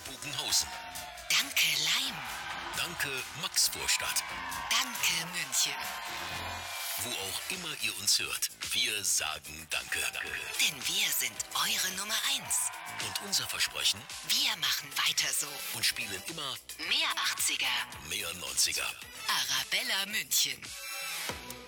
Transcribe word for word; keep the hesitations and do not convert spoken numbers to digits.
Bogenhausen. Danke, Leim. Danke, Maxvorstadt. Danke, München. Wo auch immer ihr uns hört, wir sagen Danke. Danke. Denn wir sind eure Nummer eins. Und unser Versprechen? Wir machen weiter so. Und spielen immer mehr achtziger, mehr neunziger. Arabella München.